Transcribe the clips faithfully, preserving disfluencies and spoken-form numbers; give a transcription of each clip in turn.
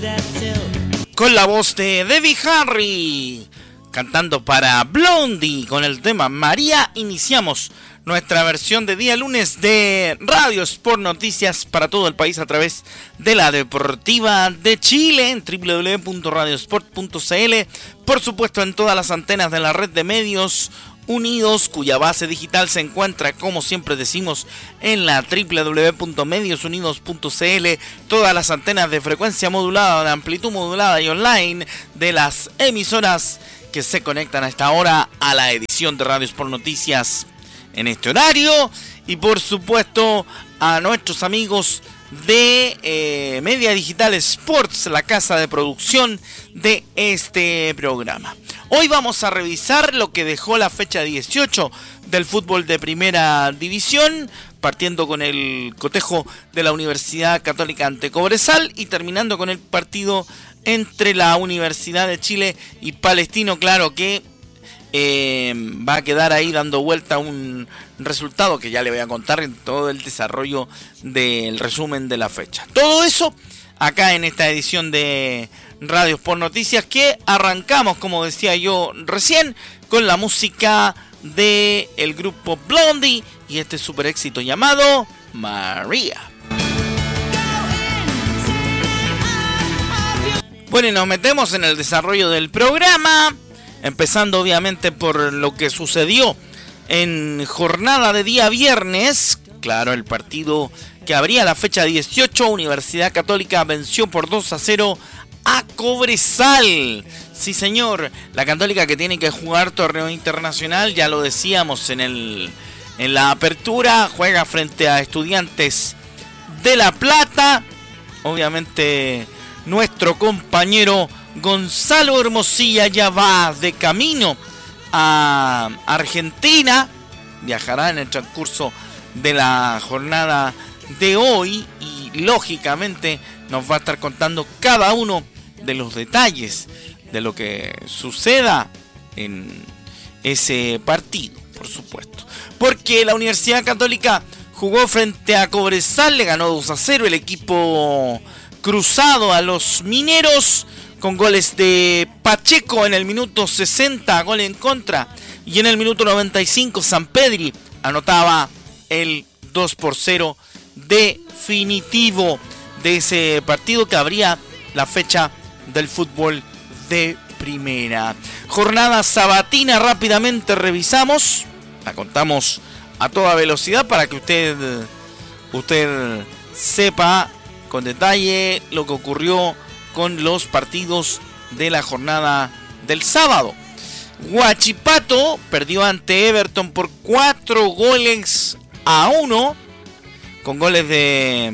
Con la voz de Debbie Harry, cantando para Blondie con el tema María, iniciamos nuestra versión de día lunes de Radio Sport Noticias para todo el país a través de la Deportiva de Chile en doble u doble u doble u punto radio sport punto c l, por supuesto en todas las antenas de la red de medios unidos, cuya base digital se encuentra, como siempre decimos, en la doble u doble u doble u punto medios unidos punto c l, todas las antenas de frecuencia modulada, de amplitud modulada y online de las emisoras que se conectan a esta hora a la edición de Radio Sport Noticias en este horario, y por supuesto a nuestros amigos de eh, Media Digital Sports, la casa de producción de este programa. Hoy vamos a revisar lo que dejó la fecha dieciocho del fútbol de primera división, partiendo con el cotejo de la Universidad Católica ante Cobresal y terminando con el partido entre la Universidad de Chile y Palestino. Claro que eh, va a quedar ahí dando vuelta un resultado que ya le voy a contar en todo el desarrollo del resumen de la fecha. Todo eso acá en esta edición de Radio Sport Noticias, que arrancamos, como decía yo recién, con la música del grupo Blondie y este super éxito llamado María. Bueno, y nos metemos en el desarrollo del programa, empezando obviamente por lo que sucedió en jornada de día viernes. Claro, el partido que abría la fecha dieciocho, Universidad Católica venció por dos a cero a Cobresal. Sí, señor, la Católica que tiene que jugar torneo internacional, ya lo decíamos en el en la apertura, juega frente a Estudiantes de La Plata. Obviamente nuestro compañero Gonzalo Hermosilla ya va de camino a Argentina, viajará en el transcurso de la jornada de hoy y lógicamente nos va a estar contando cada uno de los detalles de lo que suceda en ese partido, por supuesto. Porque la Universidad Católica jugó frente a Cobresal, le ganó dos a cero el equipo cruzado a los mineros, con goles de Pacheco en el minuto sesenta, gol en contra, y en el minuto noventa y cinco Sampedri anotaba el dos por cero definitivo de ese partido que abría la fecha del fútbol de primera. Jornada sabatina, rápidamente revisamos, la contamos a toda velocidad para que usted, usted sepa con detalle lo que ocurrió con los partidos de la jornada del sábado. Huachipato perdió ante Everton por cuatro goles a uno, con goles de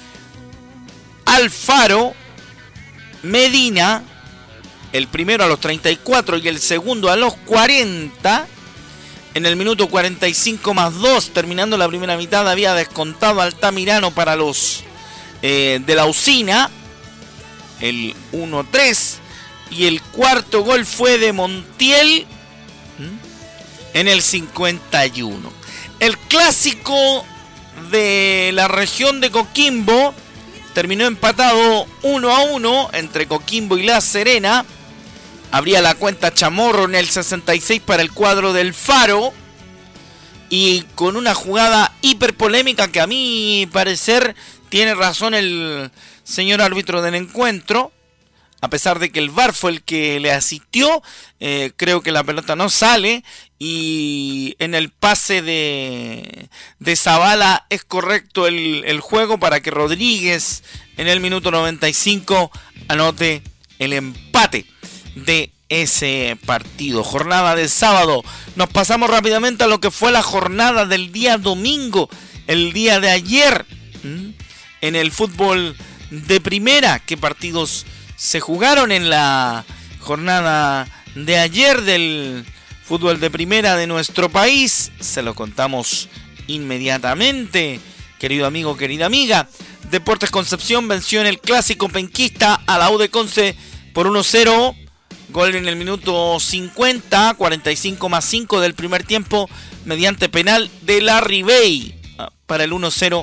Alfaro, Medina, el primero a los treinta y cuatro y el segundo a los cuarenta. En el minuto cuarenta y cinco más dos, terminando la primera mitad, había descontado Altamirano para los eh, de la Usina, el uno a tres, y el cuarto gol fue de Montiel en el cincuenta y uno. El clásico de la región de Coquimbo terminó empatado uno a uno entre Coquimbo y La Serena. Abría la cuenta Chamorro en el sesenta y seis para el cuadro del Faro, y con una jugada hiper polémica que a mi parecer tiene razón el señor árbitro del encuentro, a pesar de que el V A R fue el que le asistió. Eh, creo que la pelota no sale y en el pase de, de Zavala es correcto el, el juego para que Rodríguez en el minuto noventa y cinco anote el empate de ese partido. Jornada de sábado. Nos pasamos rápidamente a lo que fue la jornada del día domingo, el día de ayer, ¿Mm? en el fútbol de primera. ¿Qué partidos se jugaron en la jornada de ayer del fútbol de primera de nuestro país? Se lo contamos inmediatamente, querido amigo, querida amiga. Deportes Concepción venció en el clásico penquista a la U de Conce por uno a cero. Gol en el minuto cincuenta, cuarenta y cinco más cinco del primer tiempo, mediante penal de Larry Bay para el uno a cero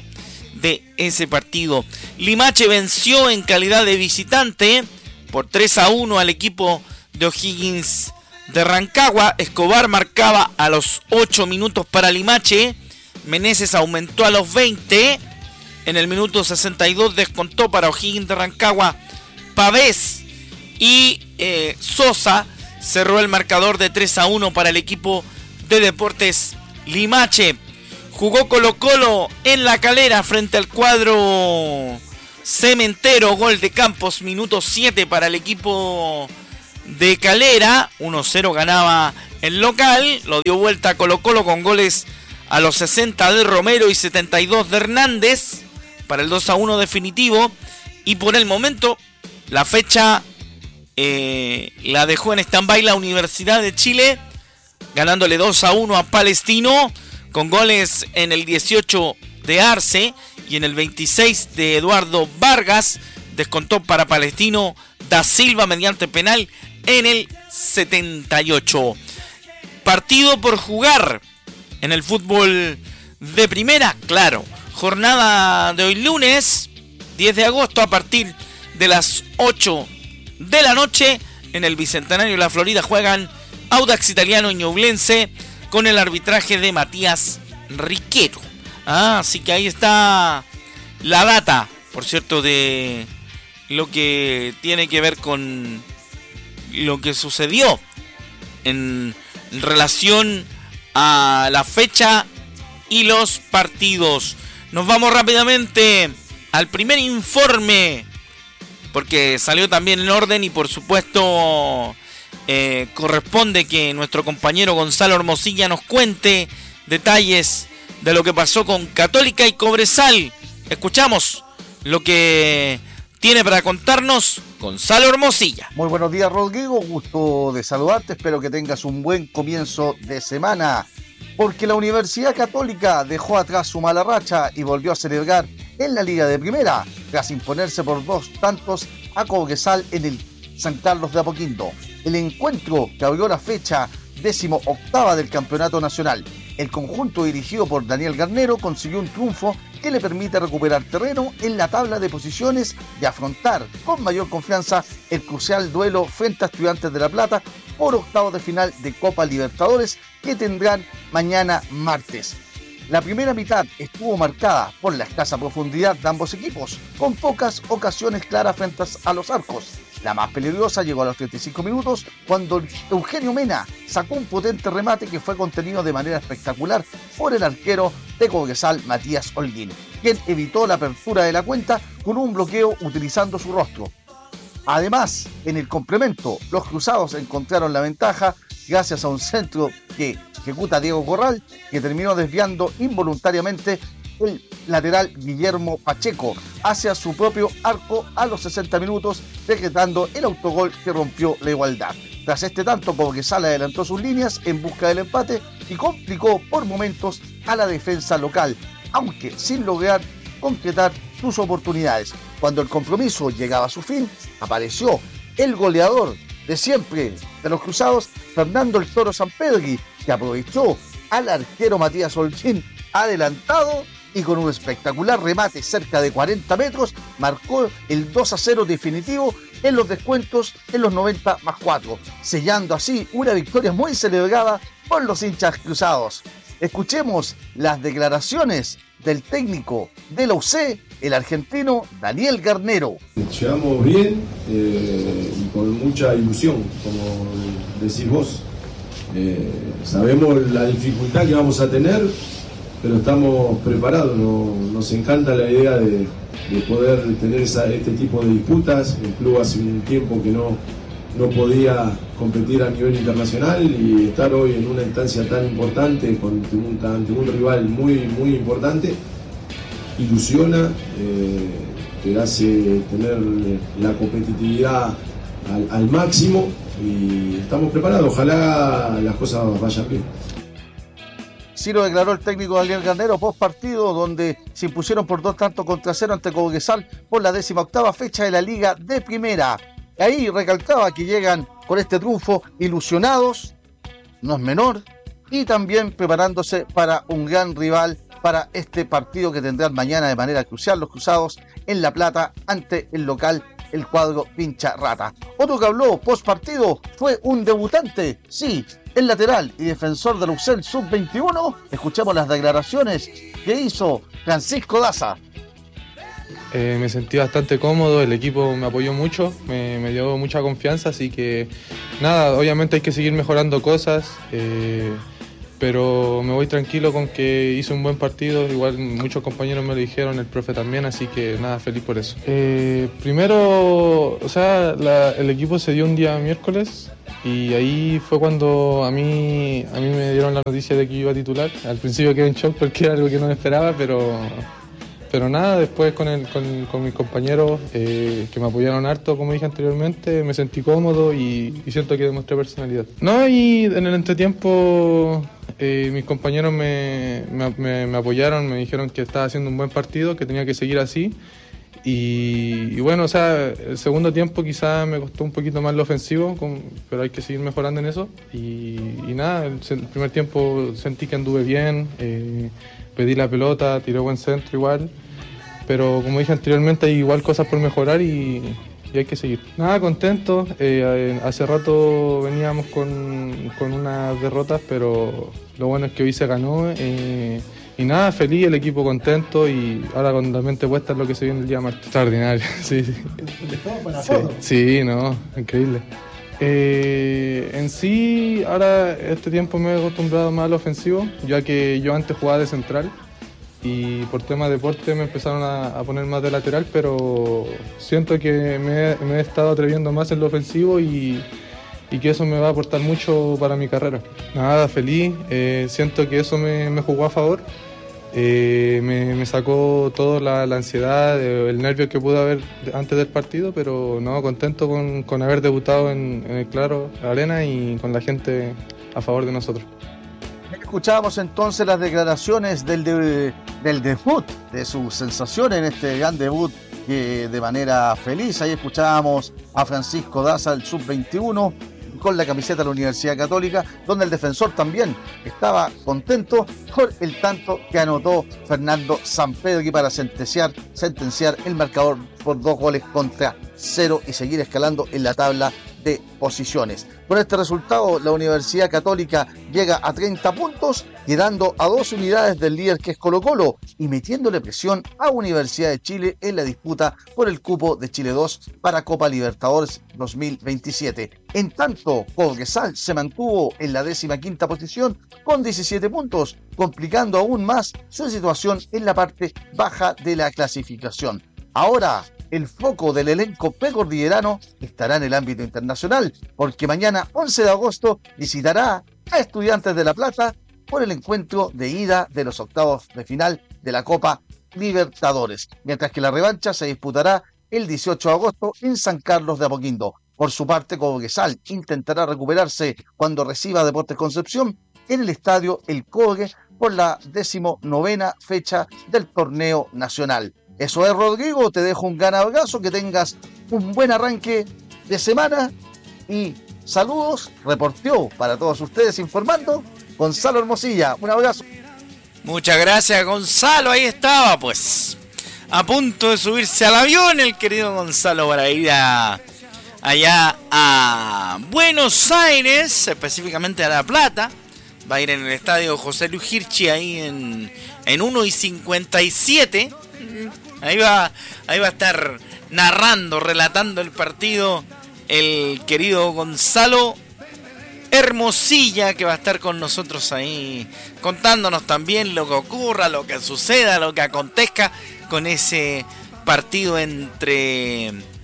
de ese partido. Limache venció en calidad de visitante por tres a uno al equipo de O'Higgins de Rancagua. Escobar marcaba a los ocho minutos para Limache. Meneses aumentó a los veinte. En el minuto sesenta y dos descontó para O'Higgins de Rancagua Pavés. Y eh, Sosa cerró el marcador de tres a uno para el equipo de Deportes Limache. Jugó Colo Colo en La Calera frente al cuadro cementero. Gol de Campos, minuto siete para el equipo de Calera. uno cero ganaba el local. Lo dio vuelta a Colo Colo con goles a los sesenta de Romero y setenta y dos de Hernández para el dos a uno definitivo. Y por el momento la fecha eh, la dejó en stand-by la Universidad de Chile, ganándole dos a uno a Palestino, con goles en el dieciocho de Arce y en el veintiséis de Eduardo Vargas. Descontó para Palestino Da Silva mediante penal en el setenta y ocho. Partido por jugar en el fútbol de primera, claro. Jornada de hoy lunes, diez de agosto, a partir de las ocho de la noche. En el Bicentenario de la Florida juegan Audax Italiano y Ñublense, con el arbitraje de Matías Riquero. Ah, así que ahí está la data, por cierto, de lo que tiene que ver con lo que sucedió en relación a la fecha y los partidos. Nos vamos rápidamente al primer informe, porque salió también en orden y por supuesto eh, corresponde que nuestro compañero Gonzalo Hermosilla nos cuente detalles de lo que pasó con Católica y Cobresal. Escuchamos lo que tiene para contarnos Gonzalo Hermosilla. Muy buenos días, Rodrigo, gusto de saludarte, espero que tengas un buen comienzo de semana, porque la Universidad Católica dejó atrás su mala racha y volvió a celebrar en la Liga de Primera, tras imponerse por dos tantos a Cobresal en el San Carlos de Apoquindo. El encuentro que abrió la fecha décimo octava del Campeonato Nacional. El conjunto dirigido por Daniel Garnero consiguió un triunfo que le permite recuperar terreno en la tabla de posiciones y afrontar con mayor confianza el crucial duelo frente a Estudiantes de La Plata por octavos de final de Copa Libertadores que tendrán mañana martes. La primera mitad estuvo marcada por la escasa profundidad de ambos equipos, con pocas ocasiones claras frente a los arcos. La más peligrosa llegó a los treinta y cinco minutos, cuando Eugenio Mena sacó un potente remate que fue contenido de manera espectacular por el arquero de Cobresal, Matías Holguín, quien evitó la apertura de la cuenta con un bloqueo utilizando su rostro. Además, en el complemento, los cruzados encontraron la ventaja gracias a un centro que ejecuta Diego Corral, que terminó desviando involuntariamente el lateral Guillermo Pacheco hacia su propio arco a los sesenta minutos, decretando el autogol que rompió la igualdad. Tras este tanto, Cobresal adelantó sus líneas en busca del empate y complicó por momentos a la defensa local, aunque sin lograr concretar sus oportunidades. Cuando el compromiso llegaba a su fin, apareció el goleador de siempre de los cruzados, Fernando el Toro Sampedri, que aprovechó al arquero Matías Holguín adelantado y con un espectacular remate cerca de cuarenta metros marcó el dos a cero definitivo en los descuentos en los noventa más cuatro, sellando así una victoria muy celebrada por los hinchas cruzados. Escuchemos las declaraciones del técnico de la U C, el argentino Daniel Garnero. Llegamos bien eh, y con mucha ilusión, como decís vos. Eh, sabemos la dificultad que vamos a tener, pero estamos preparados. No, nos encanta la idea de, de poder tener esa, este tipo de disputas. El club hace un tiempo que no, no podía competir a nivel internacional y estar hoy en una instancia tan importante con, un, ante un rival muy, muy importante ilusiona, eh, te hace tener la competitividad al, al máximo y estamos preparados. Ojalá las cosas vayan bien. Sí lo declaró el técnico Daniel Garnero post partido, donde se impusieron por dos tantos contra cero ante Cobresal por la décima octava fecha de la Liga de Primera. Ahí recalcaba que llegan con este triunfo ilusionados, no es menor, y también preparándose para un gran rival para este partido que tendrán mañana de manera crucial los cruzados en La Plata ante el local, el cuadro Pincha Rata. Otro que habló post partido fue un debutante, sí, el lateral y defensor del U C E L sub veintiuno. Escuchamos las declaraciones que hizo Francisco Daza. Eh, me sentí bastante cómodo, el equipo me apoyó mucho, me, me dio mucha confianza, así que nada, obviamente hay que seguir mejorando cosas, eh, pero me voy tranquilo con que hice un buen partido, igual muchos compañeros me lo dijeron, el profe también, así que nada, feliz por eso. Eh, primero, o sea, la, el equipo se dio un día miércoles y ahí fue cuando a mí, a mí me dieron la noticia de que iba a titular. Al principio quedé en shock porque era algo que no me esperaba, pero... Pero nada, después con, el, con, con mis compañeros eh, que me apoyaron harto, como dije anteriormente, me sentí cómodo y, y siento que demostré personalidad. No, y en el entretiempo eh, mis compañeros me, me, me apoyaron, me dijeron que estaba haciendo un buen partido, que tenía que seguir así. Y, y bueno, o sea, el segundo tiempo quizás me costó un poquito más lo ofensivo, con, pero hay que seguir mejorando en eso. Y, y nada, el, el primer tiempo sentí que anduve bien, eh, pedí la pelota, tiré buen centro igual, pero como dije anteriormente hay igual cosas por mejorar y, y hay que seguir. Nada, contento, eh, hace rato veníamos con, con unas derrotas, pero lo bueno es que hoy se ganó. Eh, Y nada, feliz, el equipo contento y ahora con la mente puesta en lo que se viene el día martes. Extraordinario, sí, sí. Sí, sí, no, increíble. Eh, en sí, ahora este tiempo me he acostumbrado más al ofensivo, ya que yo antes jugaba de central y por tema de deporte me empezaron a, a poner más de lateral, pero siento que me, me he estado atreviendo más en lo ofensivo y, y que eso me va a aportar mucho para mi carrera. Nada, feliz, eh, siento que eso me, me jugó a favor. Eh, me, me sacó toda la, la ansiedad, el nervio que pude haber antes del partido, pero no, contento con, con haber debutado en, en el Claro Arena y con la gente a favor de nosotros. Escuchábamos entonces las declaraciones del, de, del debut, de su sensación en este gran debut que de manera feliz. Ahí escuchábamos a Francisco Daza, el sub veintiuno, con la camiseta de la Universidad Católica, donde el defensor también estaba contento con el tanto que anotó Fernando Sampedri para sentenciar, sentenciar el marcador por dos goles contra cero y seguir escalando en la tabla de posiciones. Con este resultado, la Universidad Católica llega a treinta puntos, quedando a dos unidades del líder que es Colo-Colo y metiéndole presión a Universidad de Chile en la disputa por el cupo de Chile dos para Copa Libertadores dos mil veintisiete. En tanto, Cobresal se mantuvo en la décima quinta posición con diecisiete puntos, complicando aún más su situación en la parte baja de la clasificación. Ahora, el foco del elenco precordillerano estará en el ámbito internacional, porque mañana, once de agosto, visitará a Estudiantes de La Plata por el encuentro de ida de los octavos de final de la Copa Libertadores, mientras que la revancha se disputará el dieciocho de agosto en San Carlos de Apoquindo. Por su parte, Cobresal intentará recuperarse cuando reciba a Deportes Concepción en el estadio El Cobre por la decimonovena fecha del torneo nacional. Eso es, Rodrigo, te dejo un gran abrazo, que tengas un buen arranque de semana y saludos. Reporteó para todos ustedes informando Gonzalo Hermosilla. Un abrazo. Muchas gracias, Gonzalo. Ahí estaba, pues, a punto de subirse al avión el querido Gonzalo para ir a, allá a Buenos Aires, específicamente a La Plata. Va a ir en el estadio José Luis Hirschi ahí en, en uno y cincuenta y siete. Ahí va, ahí va a estar narrando, relatando el partido el querido Gonzalo Hermosilla, que va a estar con nosotros ahí contándonos también lo que ocurra, lo que suceda, lo que acontezca con ese partido entre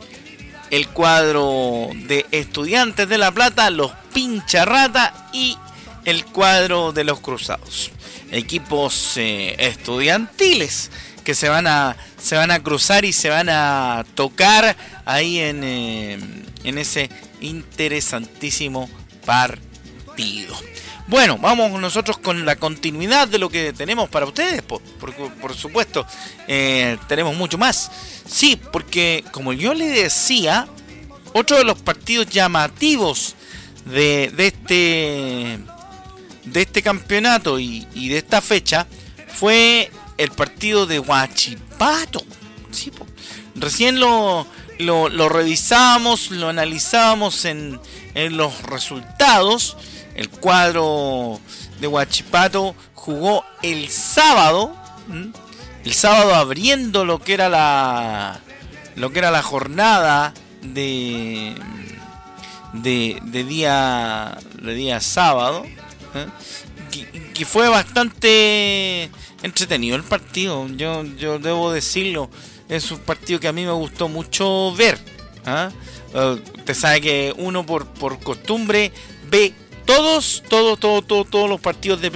el cuadro de Estudiantes de La Plata, los Pincha Rata y el cuadro de los Cruzados. Equipos eh, estudiantiles que se van a se van a cruzar y se van a tocar ahí en, eh, en ese interesantísimo partido. Bueno, vamos nosotros con la continuidad de lo que tenemos para ustedes, por, por, por supuesto, eh, tenemos mucho más. Sí, porque como yo le decía, otro de los partidos llamativos de, de este de este campeonato y, y de esta fecha fue el partido de Huachipato. Sí, po. Recién lo, lo, lo revisábamos, lo analizábamos en, en los resultados. El cuadro de Huachipato jugó el sábado, ¿m? el sábado abriendo lo que era la lo que era la jornada de de, de día de día sábado, ¿eh? que, que fue bastante entretenido el partido. Yo yo debo decirlo, es un partido que a mí me gustó mucho ver, ¿eh? Uh, usted sabe que uno por por costumbre ve todos todos todos todos todos los partidos de